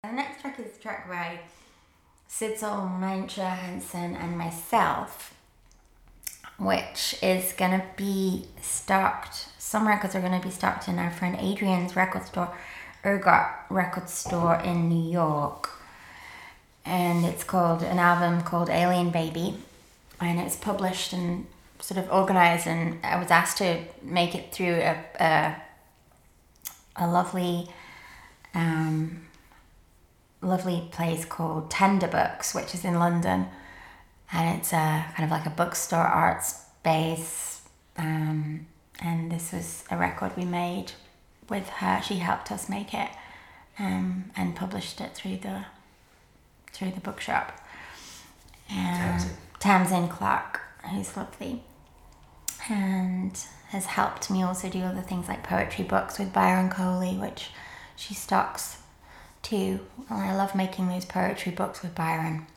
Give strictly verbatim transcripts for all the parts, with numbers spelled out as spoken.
The next track is a track by Sidsel, Mancha Hansen, and myself, which is gonna be stocked. Some records are gonna be stocked in our friend Adrian's record store, Ergot Record Store in New York, and it's called an album called Alien Baby, and it's published and sort of organized. And I was asked to make it through a a, a lovely. Um, lovely place called Tender Books, which is in London, and it's a kind of like a bookstore art space, um, and this was a record we made with her. She helped us make it, um, and published it through the through the bookshop. And Tamsin. Tamsin Clark, who's lovely, and has helped me also do other things like poetry books with Byron Coley, which she stocks too. And I love making those poetry books with Byron.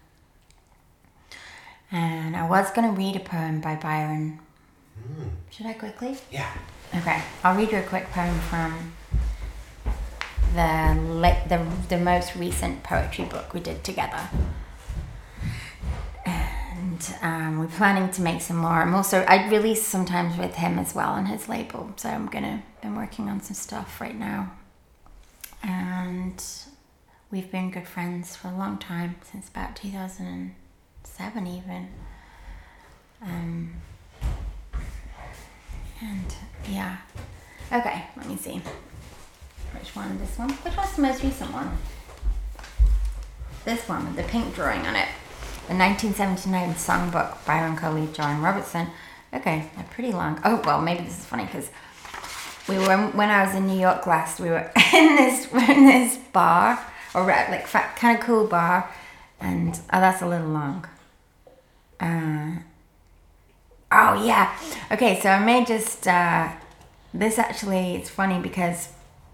And I was going to read a poem by Byron. Mm. Should I quickly? Yeah. Okay, I'll read you a quick poem from the the the most recent poetry book we did together. And um, we're planning to make some more. I'm also I release sometimes with him as well on his label, so I'm gonna been working on some stuff right now. And we've been good friends for a long time, since about two thousand seven even. Um, and yeah. Okay, let me see. Which one? This one? Which one's the most recent one? This one with the pink drawing on it. The nineteen seventy-nine songbook, Byron Coley, John Robertson. Okay, they're pretty long. Oh, well, maybe this is funny because we were, when I was in New York last, we were in this, we were in this bar, or like kind of cool bar, and oh, that's a little long. Uh, oh yeah, okay. So I may just uh, this actually it's funny because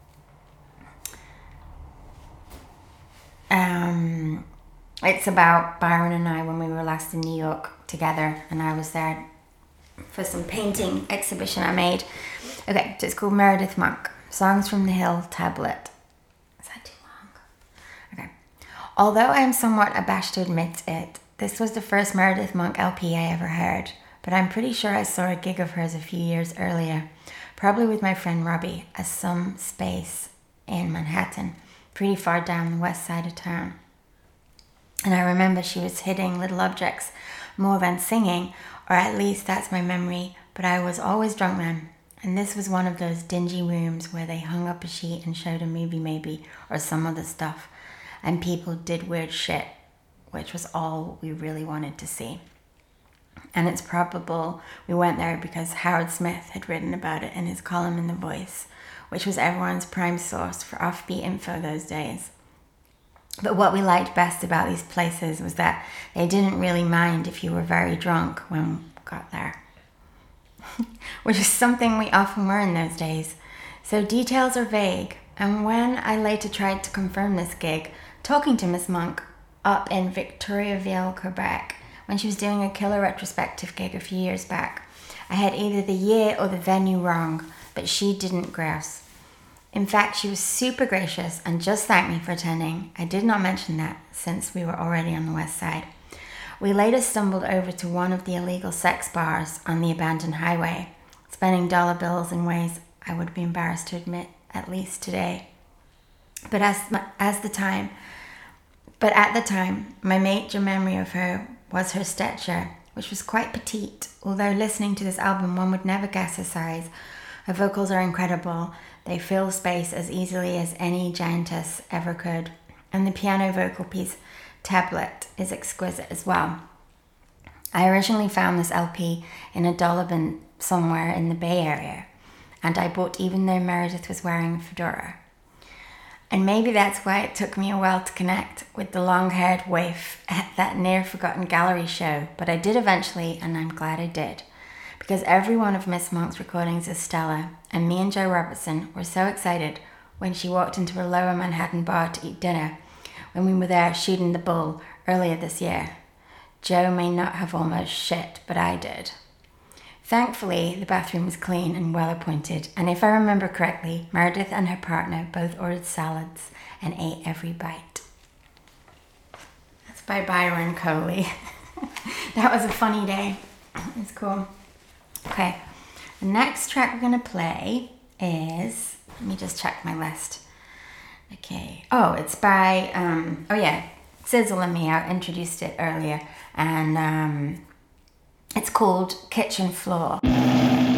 um, it's about Byron and I when we were last in New York together, and I was there for some painting exhibition I made. Okay, so it's called Meredith Monk, Songs from the Hill Tablet. Is that too long? Okay. Although I am somewhat abashed to admit it, this was the first Meredith Monk L P I ever heard, but I'm pretty sure I saw a gig of hers a few years earlier, probably with my friend Robbie, at some space in Manhattan, pretty far down the west side of town. And I remember she was hitting little objects more than singing, or at least that's my memory, but I was always drunk then. And this was one of those dingy rooms where they hung up a sheet and showed a movie maybe, or some other stuff. And people did weird shit, which was all we really wanted to see. And it's probable we went there because Howard Smith had written about it in his column in The Voice, which was everyone's prime source for offbeat info those days. But what we liked best about these places was that they didn't really mind if you were very drunk when we got there. Which is something we often were in those days. So details are vague, and when I later tried to confirm this gig, talking to Miss Monk up in Victoriaville, Quebec, when she was doing a killer retrospective gig a few years back, I had either the year or the venue wrong, but she didn't grouse. In fact, she was super gracious and just thanked me for attending. I did not mention that since we were already on the west side. We later stumbled over to one of the illegal sex bars on the abandoned highway, spending dollar bills in ways I would be embarrassed to admit, at least today. But as as the time, but at the time, my major memory of her was her stature, which was quite petite. Although listening to this album, one would never guess her size. Her vocals are incredible. They fill space as easily as any giantess ever could, and the piano vocal piece Tablet is exquisite as well. I originally found this L P in a dollar bin somewhere in the Bay Area, and I bought even though Meredith was wearing a fedora. And maybe that's why it took me a while to connect with the long-haired waif at that near-forgotten gallery show, but I did eventually, and I'm glad I did, because every one of Miss Monk's recordings is stellar, and me and Joe Robertson were so excited when she walked into a lower Manhattan bar to eat dinner, when we were there shooting the bull earlier this year. Joe may not have almost shit, but I did. Thankfully, the bathroom was clean and well appointed, and if I remember correctly, Meredith and her partner both ordered salads and ate every bite. by Byron Coley. That was a funny day. It's cool. Okay, the next track we're gonna play is, let me just check my list. Okay, oh, it's by, um, oh yeah, Sizzle and Me. I introduced it earlier, and um, it's called Kitchen Floor.